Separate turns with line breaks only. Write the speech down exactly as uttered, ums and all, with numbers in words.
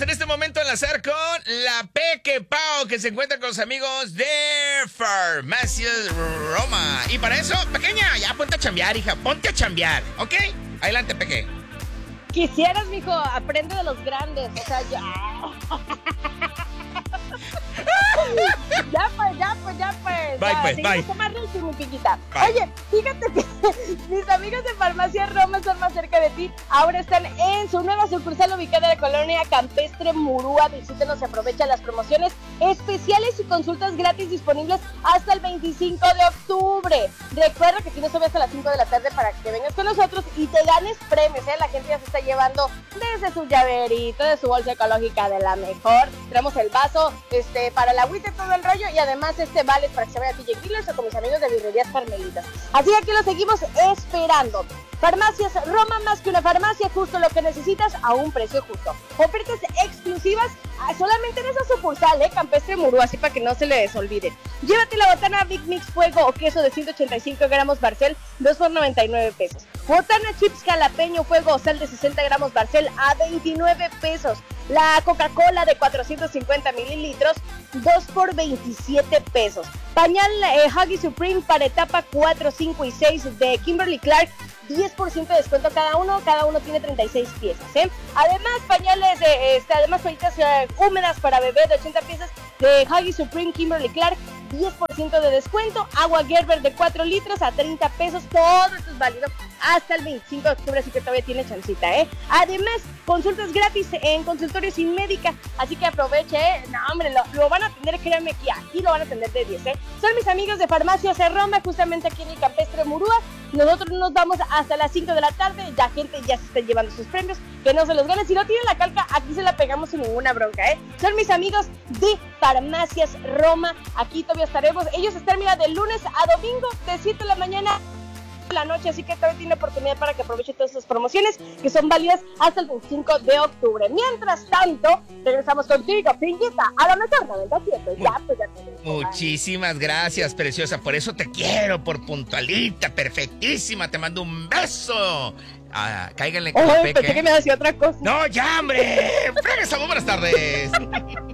en este momento a enlazar con la Peque Pau, que se encuentra con los amigos de Farmacias Roma. Y para eso, pequeña, ya ponte a chambear, hija, ponte a chambear, ¿ok? Adelante, Peque.
Quisieras, mijo, aprende de los grandes, o sea, ya... Ya pues, ya pues, ya pues.
Bye,
ya,
pues, bye.
Más dulce, mi piquita.
Bye.
Oye, fíjate que mis amigos de Farmacia Roma están más cerca de ti. Ahora están en su nueva sucursal ubicada en la colonia Campestre Murúa. Visítenos y aprovecha las promociones especiales y consultas gratis disponibles hasta el veinticinco de octubre. Recuerda que si no sube hasta las cinco de la tarde para que vengas con nosotros y te ganes premios, ¿eh? La gente ya se está llevando desde su llaverito, de su bolsa ecológica de la mejor. Tenemos el vaso este, para el agüita, todo el rollo, y además este vale para que se vaya a T J Killers o con mis amigos de Birrerías Carmelitas. Así que aquí lo seguimos esperando. Farmacias Roma, más que una farmacia, justo lo que necesitas a un precio justo. Ofertas exclusivas solamente en esa sucursal, ¿eh? Campestre Murúa, así para que no se les olvide. Llévate la botana Big Mix Fuego o queso de ciento ochenta y cinco gramos Barcel, dos por noventa y nueve pesos. Botana Chips Jalapeño Fuego o sal de sesenta gramos Barcel a veintinueve pesos. La Coca-Cola de cuatrocientos cincuenta mililitros, dos por veintisiete pesos. Pañal eh, Huggies Supreme para etapa cuatro, cinco y seis de Kimberly Clark, diez por ciento de descuento cada uno, cada uno tiene treinta y seis piezas, ¿eh? Además, pañales, eh, este, además toallitas eh, húmedas para bebé de ochenta piezas de Huggies Supreme Kimberly Clark, diez por ciento de descuento. Agua Gerber de cuatro litros a treinta pesos, todo esto es válido hasta el veinticinco de octubre, así que todavía tiene chancita, ¿eh? Además, consultas gratis en consultorio sin médica, así que aproveche, ¿eh? No, hombre, lo, lo van a atender, créanme que aquí lo van a atender de diez, ¿eh? Son mis amigos de Farmacias Roma, justamente aquí en el Campestre Murúa. Nosotros nos vamos hasta las cinco de la tarde, ya gente ya se está llevando sus premios, que no se los ganen. Si no tienen la calca, aquí se la pegamos sin ninguna bronca, ¿eh? Son mis amigos de Farmacias Roma, aquí todavía estaremos. Ellos están, mira, de lunes a domingo, de siete de la mañana a la noche, así que todavía tiene oportunidad para que aproveche todas estas promociones que son válidas hasta el veinticinco de octubre. Mientras tanto, regresamos contigo, Pinguita, a la mejor noventa y siete. Ya, pues ya te
Muchísimas gracias, preciosa. Por eso te quiero, por puntualita, perfectísima. Te mando un beso. Ah, cáiganle con
oh,
el Peque.
Pensé que me hacía otra cosa.
No, ya, hombre. Frega, buenas tardes.